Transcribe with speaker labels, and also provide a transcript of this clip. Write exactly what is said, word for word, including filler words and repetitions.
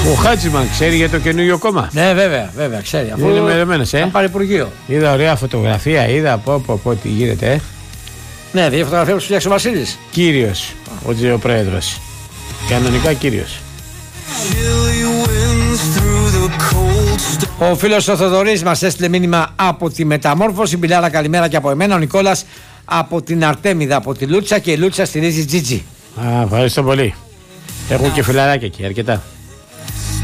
Speaker 1: Ο Χάτσιμαν ξέρει για το καινούριο κόμμα.
Speaker 2: Ναι, βέβαια, βέβαια, ξέρει. Αφού
Speaker 1: είναι μερωμένος, ε.
Speaker 2: θα πάρει υπουργείο.
Speaker 1: Είδα ωραία φωτογραφία, είδα πω πω πω τι γίνεται, ε.
Speaker 2: Ναι, δύο φωτογραφία που σου φτιάξει ο Βασίλης.
Speaker 1: Κύριος, ο, ο πρόεδρος. Κανονικά κύριος.
Speaker 2: Ο φίλος ο Θοδωρής μας έστειλε μήνυμα από τη Μεταμόρφωση. Μπιλάρα, καλημέρα και από εμένα. Ο Νικόλας από την Αρτέμιδα, από τη Λούτσα, και η Λούτσα στηρίζει Τζίτζι.
Speaker 1: Α, ευχαριστώ πολύ. Έχω και φιλαράκια εκεί, αρκετά.